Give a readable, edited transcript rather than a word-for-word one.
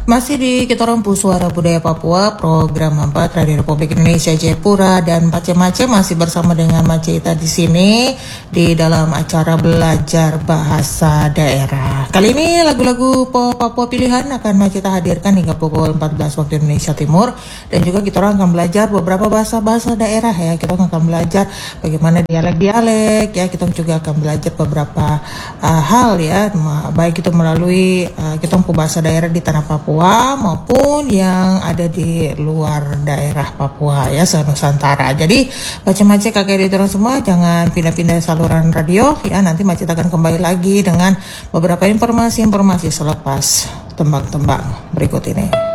Masih di kita Rompu Suara Budaya Papua, program 4 Radio Republik Indonesia Jayapura dan Mace masih bersama dengan Mace Ita di sini di dalam acara belajar bahasa daerah. Kali ini lagu-lagu Papua pilihan akan Mace Ita hadirkan hingga pukul 14 waktu Indonesia Timur, dan juga kita orang akan belajar beberapa bahasa daerah ya. Kita akan belajar bagaimana dialek-dialek ya. Kita juga akan belajar beberapa hal ya, baik itu melalui kita bahasa daerah di tanah Papua maupun yang ada di luar daerah Papua ya, se-Nusantara. Jadi Mace kakek di orang semua jangan pindah-pindah saluran radio ya. Nanti Mace akan kembali lagi dengan beberapa informasi selepas tembang-tembang berikut ini.